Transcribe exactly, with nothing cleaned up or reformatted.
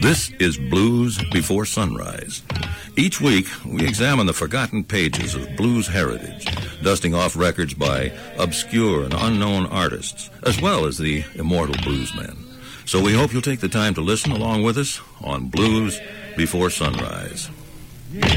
This is Blues Before Sunrise. Each week, we examine the forgotten pages of blues heritage, dusting off records by obscure and unknown artists, as well as the immortal bluesmen. So we hope you'll take the time to listen along with us on Blues Before Sunrise.